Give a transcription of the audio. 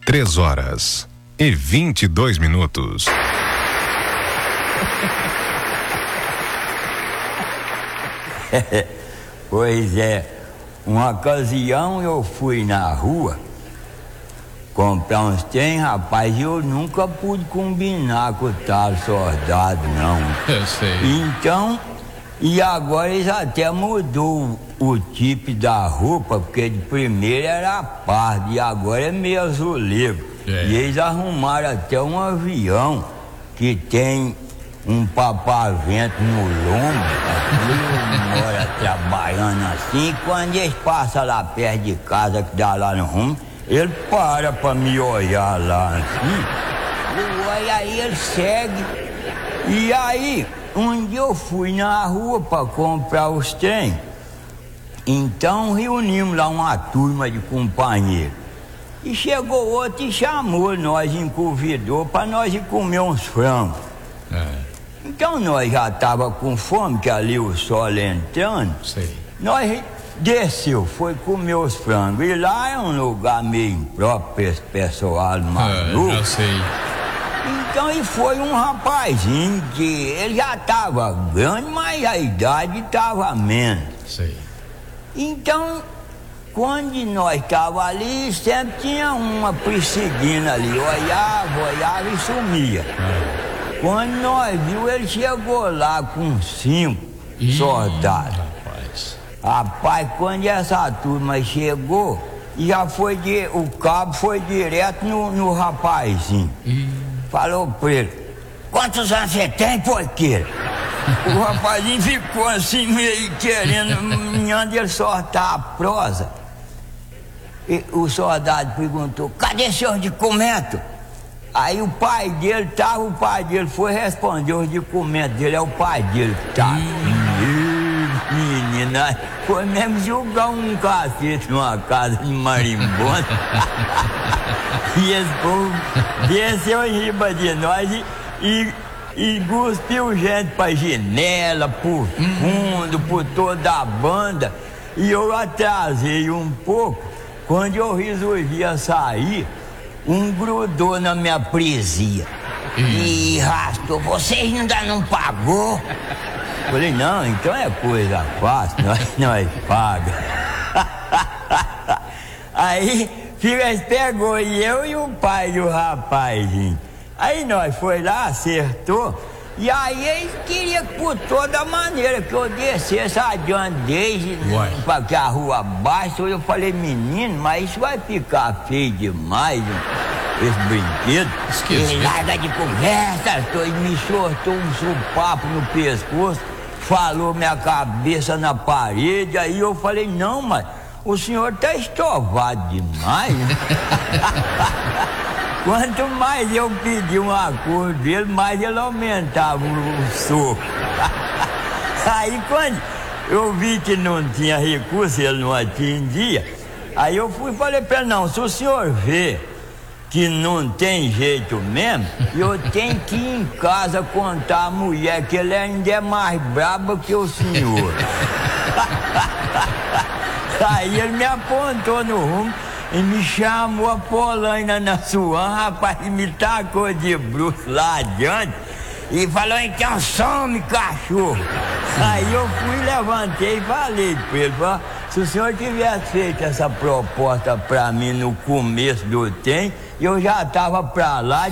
3h22. Pois é, uma ocasião eu fui na rua comprar uns trem, rapaz, e eu nunca pude combinar com o tal soldado, não. Eu sei. Então, e agora eles até mudou o tipo da roupa, porque de primeiro era pardo e agora é meio azuleiro. E eles arrumaram até um avião que tem um papavento no lombo, ele mora trabalhando assim, quando eles passam lá perto de casa, que dá lá no rumo, ele para pra me olhar lá assim, e aí ele segue. E aí, um dia eu fui na rua pra comprar os trem, então reunimos lá uma turma de companheiros. E chegou outro e chamou nós, convidou pra nós ir comer uns frangos. Então nós já tava com fome, que ali o sol entrando. Sei. Nós desceu, foi comer os frangos. E lá é um lugar meio impróprio pra esse pessoal maluco. Eu sei. Então, e foi um rapazinho que ele já tava grande, mas a idade tava menos. Sei. Então, quando nós tava ali, sempre tinha uma perseguindo ali, olhava e sumia. Quando nós viu, ele chegou lá com 5 soldados. Rapaz, quando essa turma chegou, já foi o cabo foi direto no rapazinho. Falou pra ele: quantos anos você tem, porquê? O rapazinho ficou assim, meio querendo, onde ele soltar a prosa. E o soldado perguntou: cadê seus documentos? Aí o pai dele foi responder os documentos dele, é o pai dele que tá. Menina, foi mesmo jogar um cacete numa casa de marimbondo. E esse povo desceu em riba de nós e cuspiu gente pra janela, por fundo, por toda a banda. E eu atrasei um pouco. Quando eu resolvi sair, um grudou na minha presia e rastou: vocês ainda não pagou? Falei: não, então é coisa fácil, nós paga. Aí eles pegou eu e o pai do rapazinho. Aí nós foi lá, acertou. E aí eles queriam por toda maneira que eu descesse adiante desde para que a rua baixa. Eu falei: menino, mas isso vai ficar feio demais, esse brinquedo. Ele larga de conversa, e me soltou um sopapo no pescoço, falou minha cabeça na parede. Aí eu falei: não, mas o senhor tá estovado demais. Quanto mais eu pedi um acordo dele, mais ele aumentava o soco. Aí quando eu vi que não tinha recurso, ele não atendia, aí eu fui e falei pra ele: não, se o senhor vê que não tem jeito mesmo, eu tenho que ir em casa contar a mulher que ele ainda é mais braba que o senhor. Aí ele me apontou no rumo e me chamou a polaina na Suan, rapaz, me tacou de bruxo lá adiante e falou: então some, cachorro. Aí eu fui, levantei e falei pra ele: se o senhor tivesse feito essa proposta pra mim no começo do tempo, eu já tava pra lá.